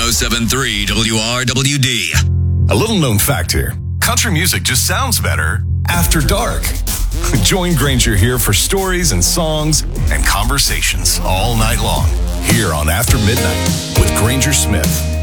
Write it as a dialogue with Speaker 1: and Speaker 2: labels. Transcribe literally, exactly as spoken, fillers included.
Speaker 1: oh seven point three W R W D.
Speaker 2: A little known fact here. Country music just sounds better after dark. Join Granger here for stories and songs and conversations all night long here on After Midnight with Granger Smith.